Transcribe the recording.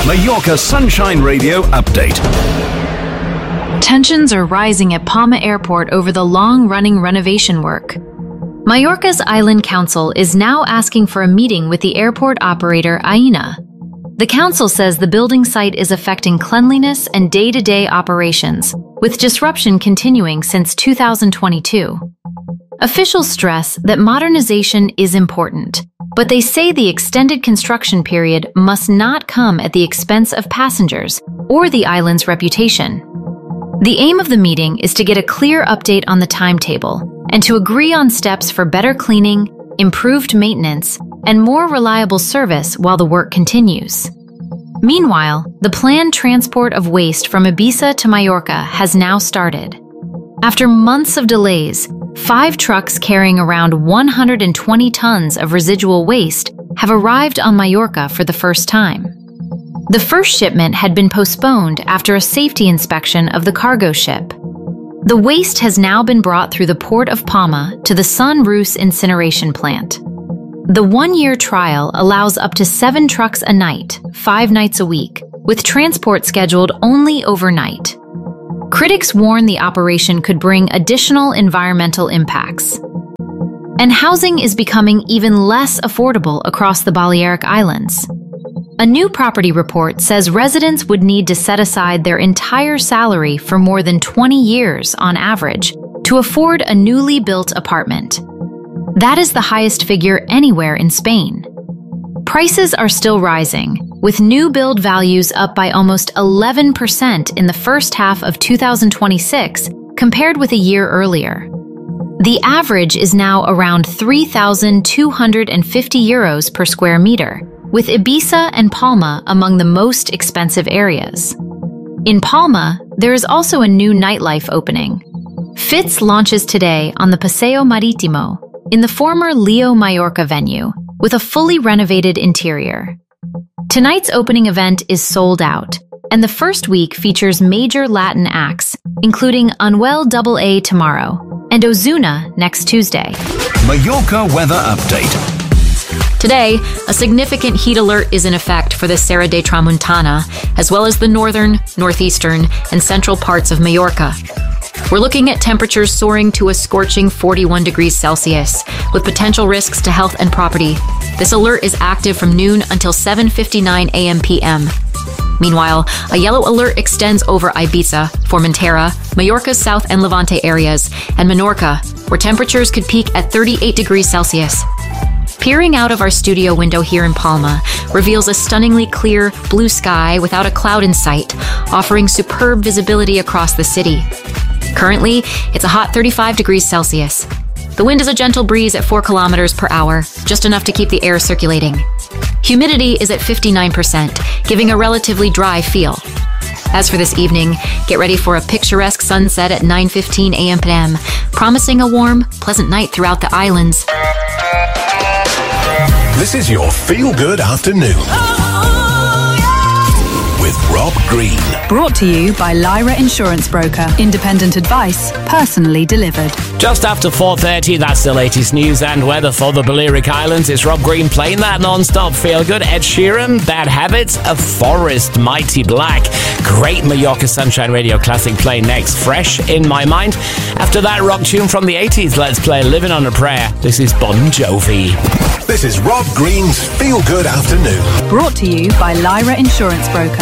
Mallorca Sunshine Radio update. Tensions are rising at Palma Airport over the long-running renovation work. Mallorca's Island Council is now asking for a meeting with the airport operator Aena. The council says the building site is affecting cleanliness and day-to-day operations, with disruption continuing since 2022. Officials stress that modernization is important, but they say the extended construction period must not come at the expense of passengers or the island's reputation. The aim of the meeting is to get a clear update on the timetable and to agree on steps for better cleaning, improved maintenance, and more reliable service while the work continues. Meanwhile, the planned transport of waste from Ibiza to Mallorca has now started. After months of delays, 5 trucks carrying around 120 tons of residual waste have arrived on Mallorca for the first time. The first shipment had been postponed after a safety inspection of the cargo ship. The waste has now been brought through the port of Palma to the Son Rus incineration plant. The 1-year trial allows up to 7 trucks a night, 5 nights a week, with transport scheduled only overnight. Critics warn the operation could bring additional environmental impacts. And housing is becoming even less affordable across the Balearic Islands. A new property report says residents would need to set aside their entire salary for more than 20 years on average to afford a newly built apartment. That is the highest figure anywhere in Spain. Prices are still rising, with new build values up by almost 11% in the first half of 2026 compared with a year earlier. The average is now around 3,250 euros per square meter, with Ibiza and Palma among the most expensive areas. In Palma, there is also a new nightlife opening. Fitz launches today on the Paseo Marítimo, in the former Leo Mallorca venue, with a fully renovated interior. Tonight's opening event is sold out, and the first week features major Latin acts, including Anuel AA tomorrow and Ozuna next Tuesday. Mallorca weather update. Today, a significant heat alert is in effect for the Serra de Tramuntana, as well as the northern, northeastern, and central parts of Mallorca. We're looking at temperatures soaring to a scorching 41 degrees Celsius, with potential risks to health and property. This alert is active from noon until 7:59 a.m. p.m. Meanwhile, a yellow alert extends over Ibiza, Formentera, Mallorca's South and Levante areas, and Menorca, where temperatures could peak at 38 degrees Celsius. Peering out of our studio window here in Palma reveals a stunningly clear blue sky without a cloud in sight, offering superb visibility across the city. Currently, it's a hot 35 degrees Celsius. The wind is a gentle breeze at 4 kilometers per hour, just enough to keep the air circulating. Humidity is at 59%, giving a relatively dry feel. As for this evening, get ready for a picturesque sunset at 9:15 a.m. p.m., promising a warm, pleasant night throughout the islands. This is your feel-good afternoon. With Rob Green. Brought to you by Lyra Insurance Broker. Independent advice, personally delivered. Just after 4:30, that's the latest news and weather for the Balearic Islands. It's Rob Green playing that non-stop feel-good. Ed Sheeran, Bad Habits, A Forest, Mighty Black. Great Mallorca Sunshine Radio classic playing next. Fresh in my mind. After that rock tune from the 80s, let's play Living on a Prayer. This is Bon Jovi. This is Rob Green's Feel Good Afternoon. Brought to you by Lyra Insurance Broker.